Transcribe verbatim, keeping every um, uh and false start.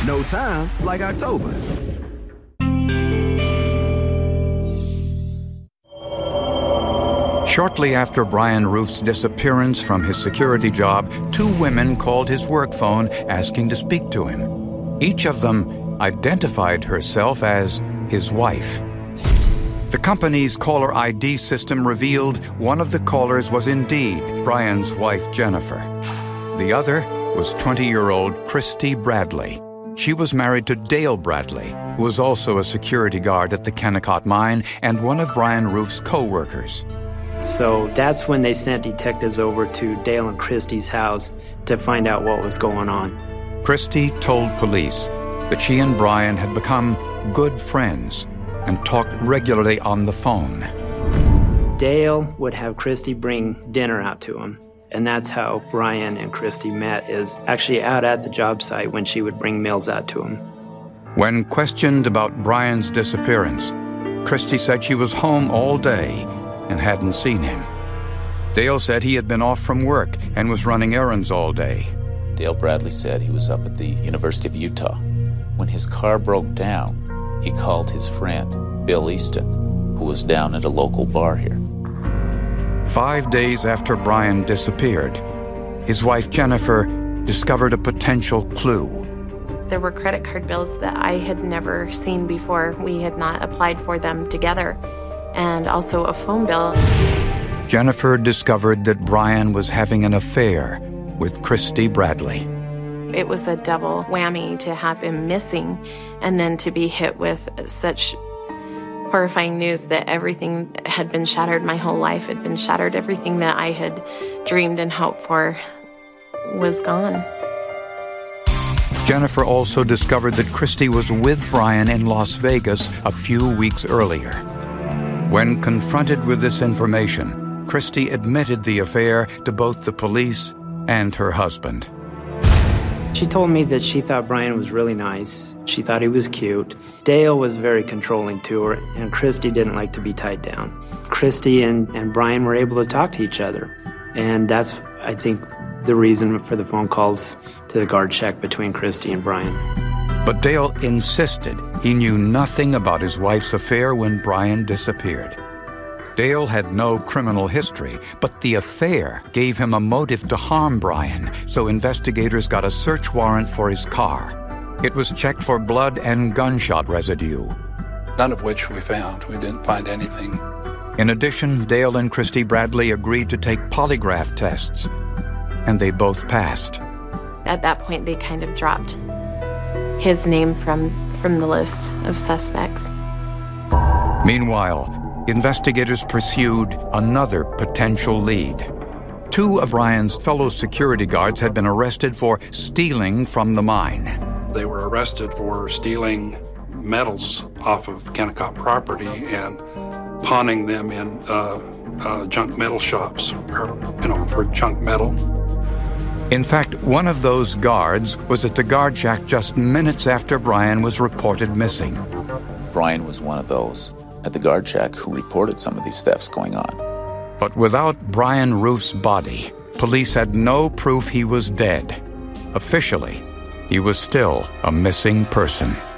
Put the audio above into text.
No time like October. Shortly after Brian Roof's disappearance from his security job, two women called his work phone asking to speak to him. Each of them identified herself as his wife. The company's caller I D system revealed one of the callers was indeed Brian's wife, Jennifer. The other was twenty-year-old Christy Bradley. She was married to Dale Bradley, who was also a security guard at the Kennecott mine and one of Brian Roof's co-workers. So that's when they sent detectives over to Dale and Christy's house to find out what was going on. Christy told police that she and Brian had become good friends and talked regularly on the phone. Dale would have Christy bring dinner out to him, and that's how Brian and Christy met, is actually out at the job site when she would bring meals out to him. When questioned about Brian's disappearance, Christy said she was home all day and hadn't seen him. Dale said he had been off from work and was running errands all day. Dale Bradley said he was up at the University of Utah. When his car broke down, he called his friend, Bill Easton, who was down at a local bar here. Five days after Brian disappeared, his wife Jennifer discovered a potential clue. There were credit card bills that I had never seen before. We had not applied for them together. And also a phone bill. Jennifer discovered that Brian was having an affair with Christy Bradley. It was a double whammy to have him missing and then to be hit with such horrifying news that everything had been shattered. My whole life had been shattered. Everything that I had dreamed and hoped for was gone. Jennifer also discovered that Christy was with Brian in Las Vegas a few weeks earlier. When confronted with this information, Christy admitted the affair to both the police and her husband. She told me that she thought Brian was really nice. She thought he was cute. Dale was very controlling to her, and Christy didn't like to be tied down. Christy and, and Brian were able to talk to each other, and that's, I think, the reason for the phone calls to the guard shack between Christy and Brian. But Dale insisted he knew nothing about his wife's affair when Brian disappeared. Dale had no criminal history, but the affair gave him a motive to harm Brian, so investigators got a search warrant for his car. It was checked for blood and gunshot residue. None of which we found. We didn't find anything. In addition, Dale and Christy Bradley agreed to take polygraph tests, and they both passed. At that point, they kind of dropped his name from, from the list of suspects. Meanwhile, investigators pursued another potential lead. Two of Brian's fellow security guards had been arrested for stealing from the mine. They were arrested for stealing metals off of Kennecott property and pawning them in uh, uh, junk metal shops, or, you know, for junk metal. In fact, one of those guards was at the guard shack just minutes after Brian was reported missing. Brian was one of those at the guard shack who reported some of these thefts going on. But without Brian Roof's body, police had no proof he was dead. Officially, he was still a missing person.